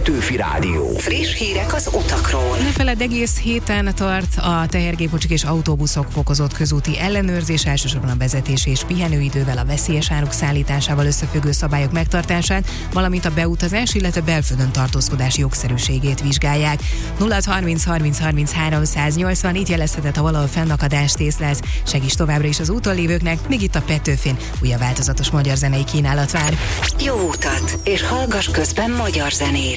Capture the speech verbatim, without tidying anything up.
Petőfi Rádió. Friss hírek az utakról. Ne feledd, egész héten tart a tehergépkocsik és autóbuszok fokozott közúti ellenőrzés, elsősorban a vezetés és pihenőidővel, a veszélyes áruk szállításával összefüggő szabályok megtartását, valamint a beutazás, illetve belföldön tartózkodás jogszerűségét vizsgálják. nulla harminc harminc harminchárom száznyolcvan, így jelezheted, ha valahol fennakadást észlelsz. Segíts továbbra is az úton lévőknek, még itt a Petőfin újabb változatos magyar zenei kínálat vár. Jó utat, és hallgass közben magyar zenét.